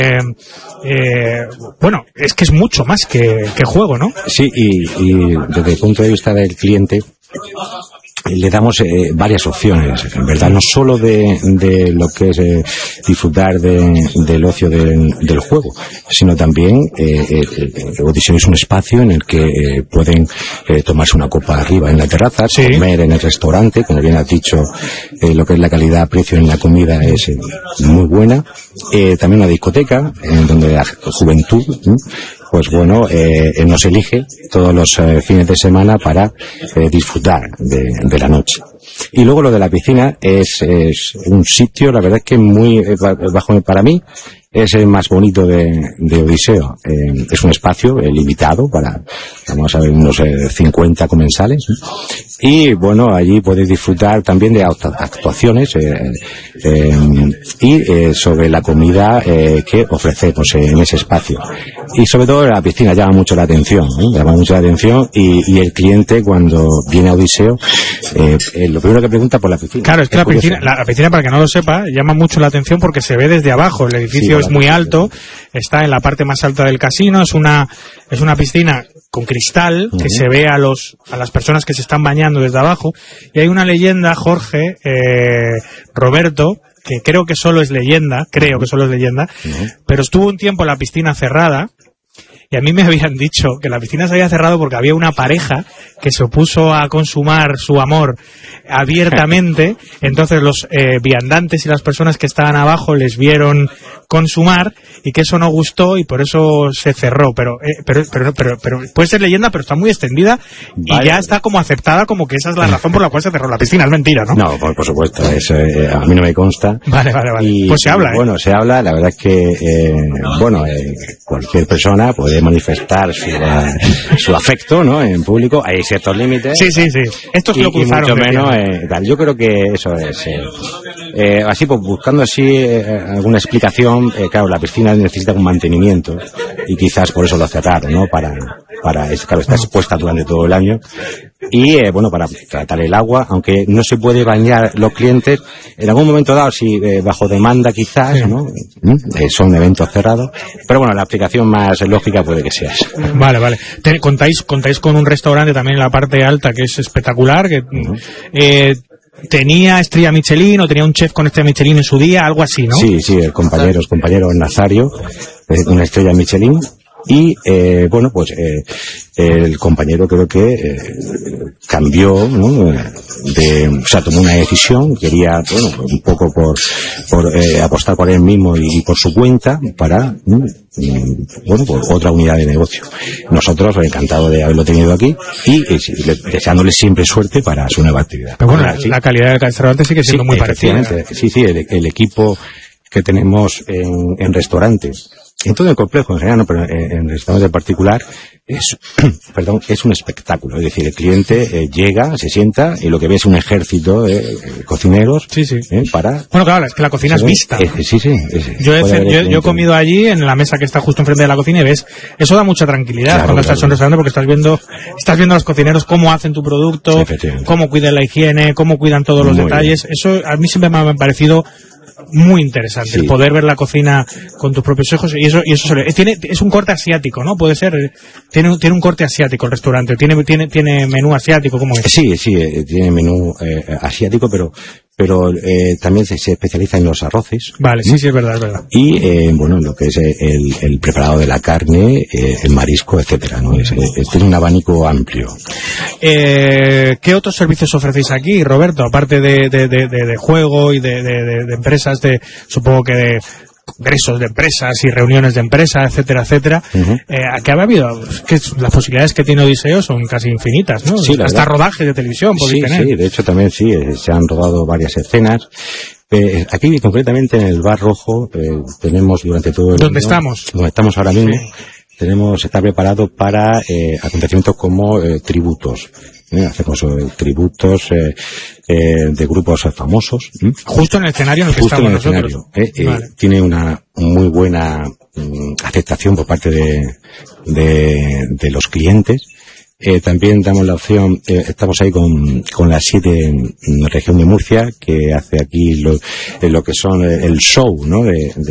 bueno, es que es mucho más que juego, ¿no? Sí, y desde el punto de vista del cliente le damos varias opciones, en verdad, no solo de lo que es disfrutar del ocio del juego, sino también Odiseo es un espacio en el que pueden tomarse una copa arriba en la terraza, sí, comer en el restaurante, como bien has dicho, lo que es la calidad-precio en la comida es muy buena, también una discoteca donde la juventud, pues bueno, nos elige todos los fines de semana para disfrutar de la noche. Y luego lo de la piscina es un sitio, la verdad es que muy para mí es el más bonito de Odiseo. Es un espacio limitado para, vamos a ver, unos 50 comensales. Y bueno, allí podéis disfrutar también de actuaciones y sobre la comida que ofrecemos en ese espacio. Y sobre todo la piscina llama mucho la atención, y el cliente cuando viene a Odiseo lo primero que pregunta por la piscina. Claro, es que la piscina, para que no lo sepa, llama mucho la atención porque se ve desde abajo. El edificio es muy alto, está en la parte más alta del casino, es una piscina con cristal que se ve a las personas que se están bañando desde abajo, y hay una leyenda, Jorge, Roberto, que creo que solo es leyenda, pero estuvo un tiempo la piscina cerrada. Y a mí me habían dicho que la piscina se había cerrado porque había una pareja que se opuso a consumar su amor abiertamente. Entonces los viandantes y las personas que estaban abajo les vieron consumar y que eso no gustó y por eso se cerró. Pero puede ser leyenda, pero está muy extendida y ya está como aceptada como que esa es la razón por la cual se cerró la piscina. Es mentira, ¿no? No, por supuesto. A mí no me consta. Vale. Pues se habla, Bueno, se habla. La verdad es que, cualquier persona puede manifestar su afecto, ¿no? En público. Hay ciertos límites. Sí. Estos lo cruzaron. Y mucho menos, yo creo que eso es. Así, pues buscando así alguna explicación, claro, la piscina necesita un mantenimiento y quizás por eso lo cerraron, ¿no? Claro, está expuesta durante todo el año y, para tratar el agua, aunque no se puede bañar los clientes, en algún momento dado, si bajo demanda quizás, ¿no? Son eventos cerrados, pero bueno, la explicación más lógica puede que sea eso. Vale. Contáis con un restaurante también en la parte alta que es espectacular, que tenía estrella Michelin o tenía un chef con estrella Michelin en su día, algo así, ¿no? Sí, el compañero Nazario, una estrella Michelin. Y el compañero creo que cambió, ¿no? Tomó una decisión, quería, un poco por apostar por él mismo y por su cuenta para, por otra unidad de negocio. Nosotros encantados de haberlo tenido aquí y deseándole siempre suerte para su nueva actividad. Pero bueno, la calidad del restaurante sigue siendo muy parecida. Sí, el equipo que tenemos en restaurantes, en todo el complejo en general, no, pero en el restaurante en particular es un espectáculo. Es decir, el cliente llega, se sienta y lo que ve es un ejército de cocineros. Sí. Para... Bueno, claro, es que la cocina es vista. Sí. Yo he comido allí en la mesa que está justo enfrente de la cocina y ves, eso da mucha tranquilidad cuando estás en un restaurante porque estás viendo a los cocineros cómo hacen tu producto, cómo cuidan la higiene, cómo cuidan todos los detalles. Eso a mí siempre me ha parecido muy interesante, el poder ver la cocina con tus propios ojos y eso es un corte asiático, ¿no? Puede ser, tiene un corte asiático el restaurante, tiene menú asiático, ¿cómo es? Sí, tiene menú asiático, pero también se especializa en los arroces. Vale, sí, es verdad. Y, en lo que es el preparado de la carne, el marisco, etcétera, ¿no? Tiene un abanico amplio. ¿Qué otros servicios ofrecéis aquí, Roberto? Aparte de juego y de empresas, supongo que de congresos de empresas y reuniones de empresas, etcétera. ¿Qué ha habido? Que las posibilidades que tiene Odiseo son casi infinitas, ¿no? Sí, hasta rodajes de televisión podéis tener. Sí, de hecho también se han rodado varias escenas. Aquí concretamente en el Bar Rojo tenemos durante todo el ¿Dónde estamos? Donde estamos ahora mismo. Está preparado para acontecimientos como tributos. Hacemos tributos de grupos famosos. Justo en el escenario en el que estamos nosotros. Vale. Tiene una muy buena aceptación por parte de los clientes. También damos la opción, estamos ahí con la 7 región de Murcia, que hace aquí lo que son el show, ¿no?